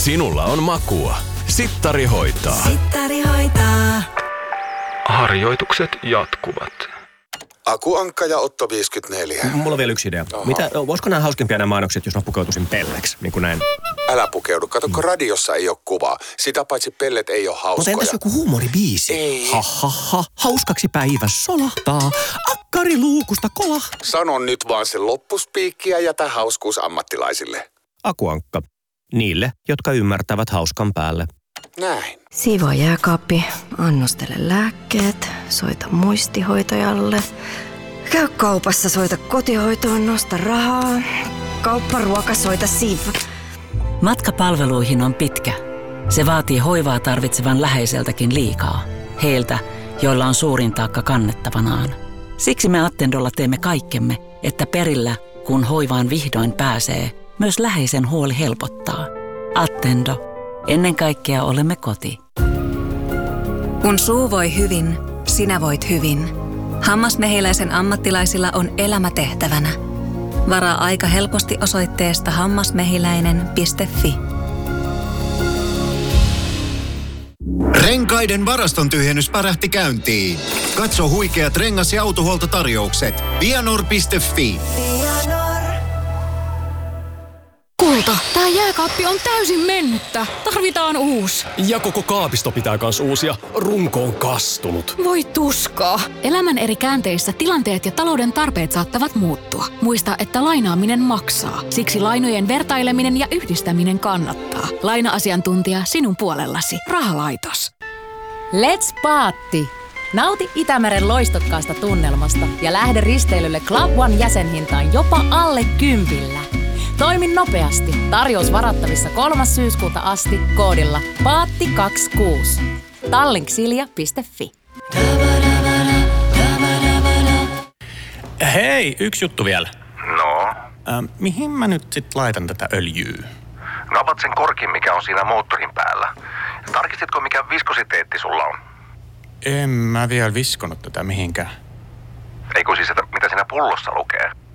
Sinulla on makua. Sittari hoitaa. Sittari hoitaa. Harjoitukset jatkuvat. Aku Ankka ja Otto 54. Mulla on vielä yksi idea. Voisiko nämä hauskempia nämä mainokset, jos mä pukeutuisin pelleksi, niin kuin näin? Älä pukeudu. Kato, kun radiossa ei ole kuvaa. Sitä paitsi pellet ei ole hauskoja. Mutta entäs joku huumoribiisi? Ei. Ha ha ha, hauskaksi päivä solahtaa. Akkari luukusta kolah. Sano nyt vaan se loppuspiikki ja jätä hauskuus ammattilaisille. Aku Ankka. Niille, jotka ymmärtävät hauskan päälle. Näin. Siivoo jääkaappi, annostele lääkkeet, soita muistihoitajalle. Käy kaupassa, soita kotihoitoon, nosta rahaa. Kaupparuoka, soita Siv. Matka palveluihin on pitkä. Se vaatii hoivaa tarvitsevan läheiseltäkin liikaa. Heiltä, joilla on suurin taakka kannettavanaan. Siksi me Attendolla teemme kaikkemme, että perillä, kun hoivaan vihdoin pääsee, myös läheisen huoli helpottaa. Attendo. Ennen kaikkea olemme koti. Kun suu voi hyvin, sinä voit hyvin. Hammasmehiläisen ammattilaisilla on elämä tehtävänä. Varaa aika helposti osoitteesta hammasmehiläinen.fi. Renkaiden varaston tyhjennys pärähti käyntiin. Katso huikeat rengas- ja autohuoltotarjoukset. Vianor.fi. Kulta, tää jääkaappi on täysin mennyttä. Tarvitaan uusi. Ja koko kaapisto pitää kans uusia. Runko on kastunut. Voi tuskaa. Elämän eri käänteissä tilanteet ja talouden tarpeet saattavat muuttua. Muista, että lainaaminen maksaa. Siksi lainojen vertaileminen ja yhdistäminen kannattaa. Laina-asiantuntija sinun puolellasi. Rahalaitos. Let's paatti! Nauti Itämeren loistokkaasta tunnelmasta ja lähde risteilylle Club One -jäsenhintaan jopa alle 10. Toimi nopeasti. Tarjous varattavissa 3. syyskuuta asti koodilla PAATTI26. Tallinksilja.fi. Hei, yksi juttu vielä. No? Mihin mä nyt sit laitan tätä öljyä? No avat sen korkin, mikä on siinä moottorin päällä. Tarkistitko, mikä viskositeetti sulla on? En mä vielä viskonut tätä mihinkään. Eikö siis, että mitä siinä pullossa lukee?